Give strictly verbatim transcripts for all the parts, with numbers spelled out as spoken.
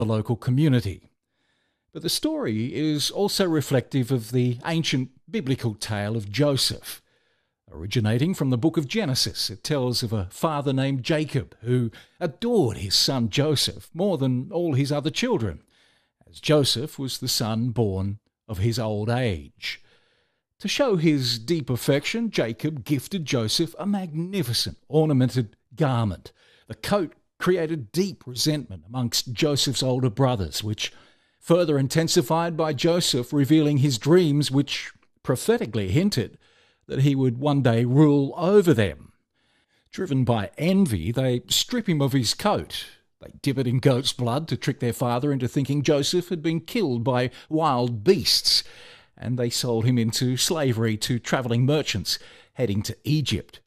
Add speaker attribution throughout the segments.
Speaker 1: the local community. But the story is also reflective of the ancient biblical tale of Joseph. Originating from the book of Genesis, it tells of a father named Jacob who adored his son Joseph more than all his other children, as Joseph was the son born of his old age. To show his deep affection, Jacob gifted Joseph a magnificent ornamented garment. The coat created deep resentment amongst Joseph's older brothers, which further intensified by Joseph revealing his dreams, which prophetically hinted that he would one day rule over them. Driven by envy, they strip him of his coat. They dip it in goat's blood to trick their father into thinking Joseph had been killed by wild beasts, and they sold him into slavery to travelling merchants heading to Egypt.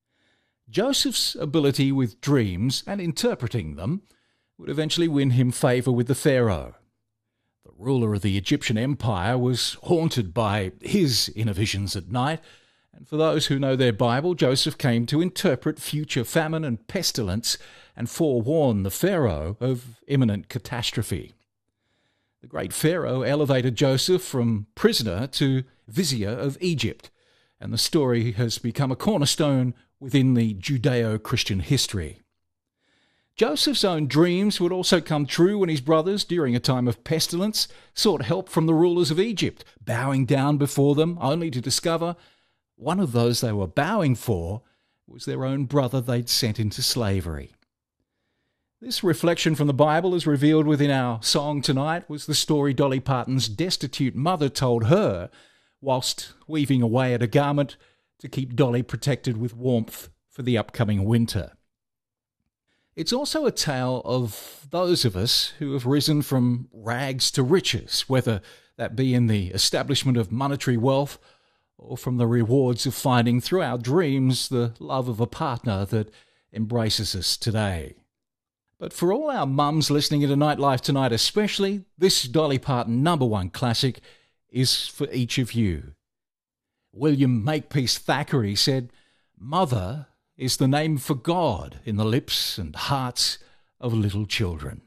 Speaker 1: Joseph's ability with dreams and interpreting them would eventually win him favour with the Pharaoh. The ruler of the Egyptian Empire was haunted by his inner visions at night, and for those who know their Bible, Joseph came to interpret future famine and pestilence and forewarn the Pharaoh of imminent catastrophe. The great Pharaoh elevated Joseph from prisoner to vizier of Egypt, and the story has become a cornerstone within the Judeo-Christian history. Joseph's own dreams would also come true when his brothers, during a time of pestilence, sought help from the rulers of Egypt, bowing down before them only to discover one of those they were bowing for was their own brother they'd sent into slavery. This reflection from the Bible, as revealed within our song tonight, was the story Dolly Parton's destitute mother told her whilst weaving away at a garment to keep Dolly protected with warmth for the upcoming winter. It's also a tale of those of us who have risen from rags to riches, whether that be in the establishment of monetary wealth or from the rewards of finding through our dreams the love of a partner that embraces us today. But for all our mums listening to Nightlife Tonight especially, this Dolly Parton number one classic is for each of you. William Makepeace Thackeray said, "Mother is the name for God in the lips and hearts of little children."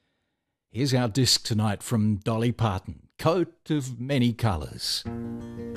Speaker 1: Here's our disc tonight from Dolly Parton, Coat of Many Colours.